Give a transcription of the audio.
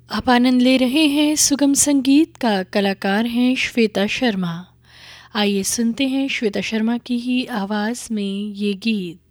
आप आनंद ले रहे हैं सुगम संगीत का। कलाकार हैं श्वेता शर्मा। आइए सुनते हैं श्वेता शर्मा की ही आवाज़ में ये गीत।